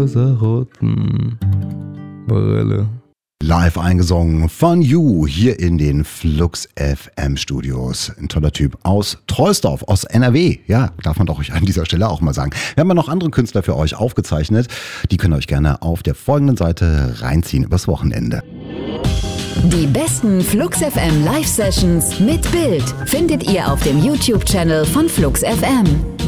rosa-roten Brille. Live eingesungen von You hier in den Flux FM Studios. Ein toller Typ aus Troisdorf, aus NRW. Ja, darf man doch euch an dieser Stelle auch mal sagen. Wir haben ja noch andere Künstler für euch aufgezeichnet. Die könnt ihr euch gerne auf der folgenden Seite reinziehen übers Wochenende. Die besten Flux FM Live Sessions mit Bild findet ihr auf dem YouTube-Channel von Flux FM.